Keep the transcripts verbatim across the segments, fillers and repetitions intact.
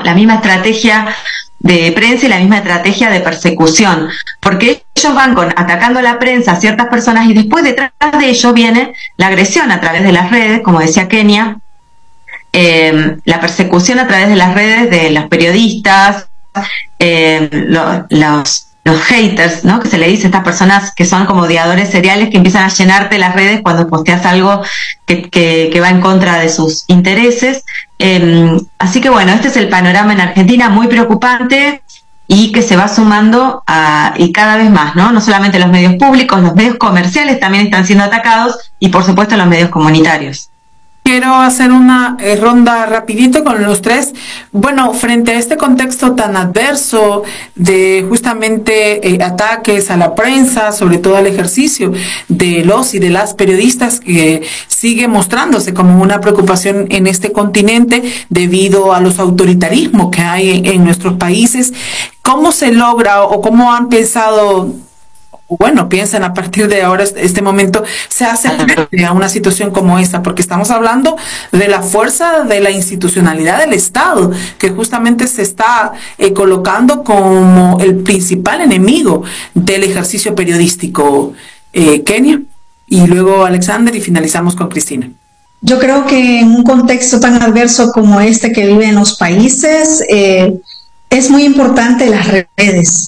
la misma estrategia de prensa y la misma estrategia de persecución, porque ellos van con, atacando a la prensa a ciertas personas y después detrás de ello viene la agresión a través de las redes, como decía Kenia, eh, la persecución a través de las redes de los periodistas, eh, lo, los, los haters, ¿no? Que se le dice a estas personas que son como odiadores seriales, que empiezan a llenarte las redes cuando posteas algo que, que, que va en contra de sus intereses. Eh, así que bueno, este es el panorama en Argentina, muy preocupante y que se va sumando a, y cada vez más, ¿no? No solamente los medios públicos, los medios comerciales también están siendo atacados y por supuesto los medios comunitarios. Quiero hacer una eh, ronda rapidito con los tres. Bueno, frente a este contexto tan adverso de justamente eh, ataques a la prensa, sobre todo al ejercicio de los y de las periodistas, que sigue mostrándose como una preocupación en este continente debido a los autoritarismos que hay en, en nuestros países, ¿cómo se logra o cómo han pensado? Bueno, piensen a partir de ahora, este momento, se hace frente a una situación como esta, porque estamos hablando de la fuerza de la institucionalidad del Estado, que justamente se está eh, colocando como el principal enemigo del ejercicio periodístico. Eh, Kenia, y luego Alexander, y finalizamos con Cristina. Yo creo que en un contexto tan adverso como este que viven los países, eh, es muy importante las redes.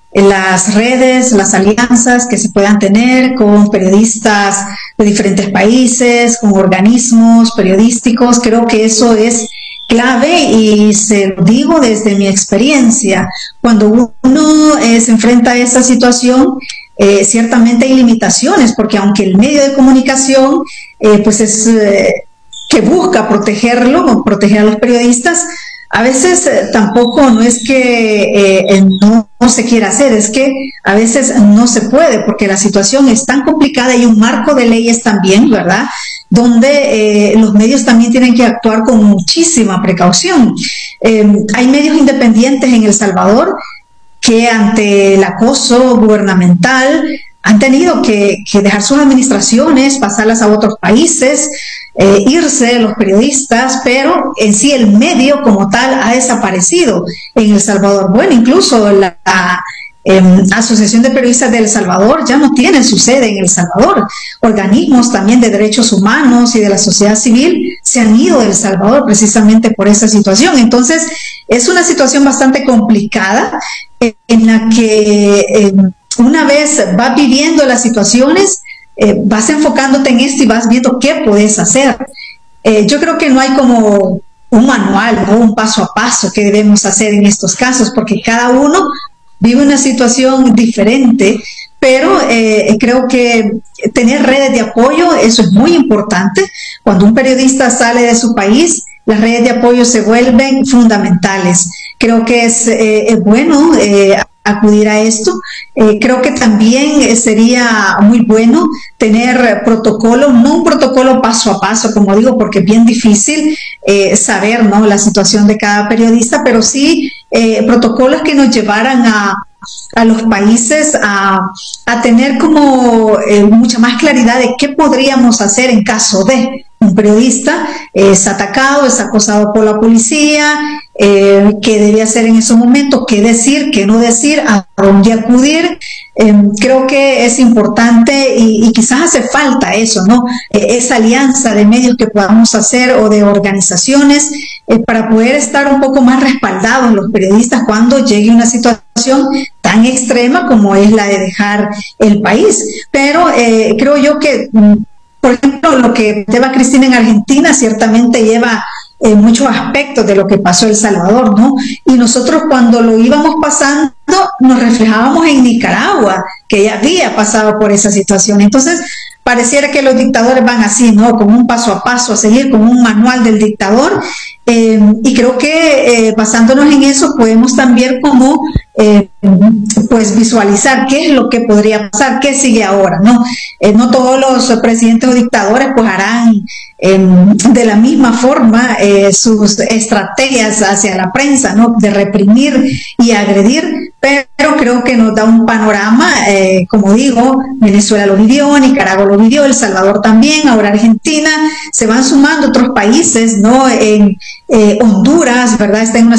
Las redes, las alianzas que se puedan tener con periodistas de diferentes países, con organismos periodísticos, creo que eso es clave y se lo digo desde mi experiencia. Cuando uno eh, se enfrenta a esa situación, eh, ciertamente hay limitaciones, porque aunque el medio de comunicación eh, pues es eh, que busca protegerlo, proteger a los periodistas, a veces eh, tampoco no es que eh, no, no se quiera hacer, es que a veces no se puede porque la situación es tan complicada y un marco de leyes también, ¿verdad? Donde eh, los medios también tienen que actuar con muchísima precaución. Eh, hay medios independientes en El Salvador que ante el acoso gubernamental han tenido que, que dejar sus administraciones, pasarlas a otros países, eh, irse los periodistas, pero en sí el medio como tal ha desaparecido en El Salvador. Bueno, incluso la, la eh, Asociación de Periodistas de El Salvador ya no tiene su sede en El Salvador. Organismos también de derechos humanos y de la sociedad civil se han ido de El Salvador precisamente por esa situación. Entonces, es una situación bastante complicada eh, en la que eh, una vez vas viviendo las situaciones, eh, vas enfocándote en esto y vas viendo qué puedes hacer. Eh, yo creo que no hay como un manual o un paso a paso que debemos hacer en estos casos, porque cada uno vive una situación diferente, pero eh, creo que tener redes de apoyo, eso es muy importante. Cuando un periodista sale de su país, las redes de apoyo se vuelven fundamentales. Creo que es, eh, es bueno eh, acudir a esto. Eh, creo que también eh, sería muy bueno tener protocolos, no un protocolo paso a paso, como digo, porque es bien difícil eh, saber, ¿no?, la situación de cada periodista, pero sí eh, protocolos que nos llevaran a, a los países a, a tener como eh, mucha más claridad de qué podríamos hacer en caso de un periodista es atacado, es acosado por la policía, eh, qué debe hacer en esos momentos, qué decir, qué no decir, a dónde acudir. Eh, creo que es importante y, y quizás hace falta eso, ¿no? Eh, esa alianza de medios que podamos hacer o de organizaciones eh, para poder estar un poco más respaldados los periodistas cuando llegue una situación tan extrema como es la de dejar el país. Pero eh, creo yo que por ejemplo, lo que lleva Cristina en Argentina ciertamente lleva eh, muchos aspectos de lo que pasó en El Salvador, ¿no? Y nosotros cuando lo íbamos pasando nos reflejábamos en Nicaragua, que ya había pasado por esa situación. Entonces, pareciera que los dictadores van así, ¿no? Con un paso a paso a seguir, con un manual del dictador. Eh, y creo que eh, basándonos en eso podemos también como eh, pues visualizar qué es lo que podría pasar, qué sigue ahora, ¿no? Eh, no todos los presidentes o dictadores pues harán eh, de la misma forma eh, sus estrategias hacia la prensa, ¿no?, de reprimir y agredir, pero creo que nos da un panorama, eh, como digo, Venezuela lo vivió, Nicaragua lo vivió, El Salvador también, ahora Argentina, se van sumando otros países, ¿no? En eh, Honduras, ¿verdad?, está en una